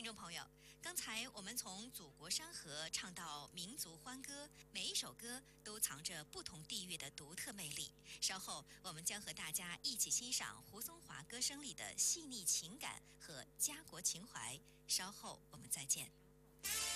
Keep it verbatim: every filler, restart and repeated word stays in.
众朋友，刚才我们从祖国山河唱到民族欢歌，每一首歌都藏着不同地域的独特魅力。稍后我们将和大家一起欣赏胡松华歌声里的细腻情感和家国情怀。稍后我们再见。